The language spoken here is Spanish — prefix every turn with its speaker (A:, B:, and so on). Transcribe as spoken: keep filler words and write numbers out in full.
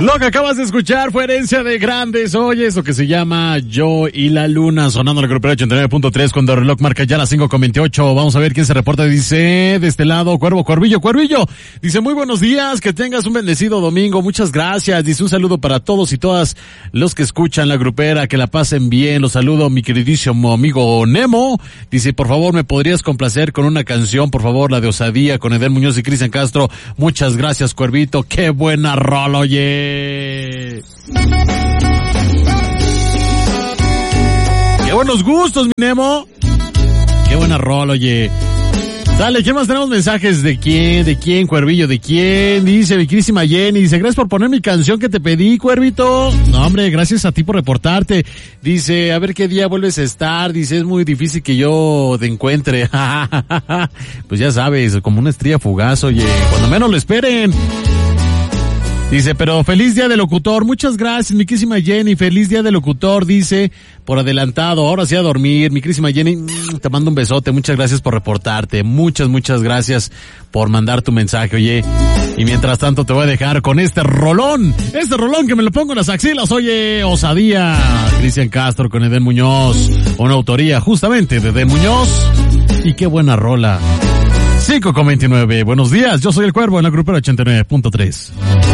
A: Lo que acabas de escuchar fue Herencia de Grandes. Oye, eso que se llama Yo y la Luna, sonando en la Grupera ochenta y nueve punto tres cuando el reloj marca ya las cinco con veintiocho. Vamos a ver quién se reporta. Dice, de este lado, Cuervo, Cuervillo, Cuervillo. Dice, muy buenos días, que tengas un bendecido domingo. Muchas gracias. Dice, un saludo para todos y todas los que escuchan la Grupera, que la pasen bien. Los saludo, mi queridísimo amigo Nemo. Dice, por favor, ¿me podrías complacer con una canción? Por favor, la de Osadía con Edén Muñoz y Cristian Castro. Muchas gracias, Cuervito. Qué buena rola, oye. Qué buenos gustos, mi Nemo. Qué buena rola, oye. Dale, ¿quién más tenemos mensajes? ¿De quién? ¿De quién, Cuervillo? ¿De quién? Dice mi querísima Jenny. Dice, gracias por poner mi canción que te pedí, Cuervito. No, hombre, gracias a ti por reportarte. Dice, a ver qué día vuelves a estar. Dice, es muy difícil que yo te encuentre. Pues ya sabes, como una estrella fugaz, oye. Cuando menos lo esperen. Dice, pero feliz día del locutor. Muchas gracias, mi querísima Jenny. Feliz día del locutor, dice, por adelantado. Ahora sí a dormir. Mi querísima Jenny, te mando un besote. Muchas gracias por reportarte. Muchas, muchas gracias por mandar tu mensaje, oye. Y mientras tanto te voy a dejar con este rolón. Este rolón que me lo pongo en las axilas, oye. Osadía. Cristian Castro con Edén Muñoz. Una autoría justamente de Edén Muñoz. Y qué buena rola. cinco con veintinueve. Buenos días, yo soy el Cuervo en la Grupera ochenta y nueve punto tres.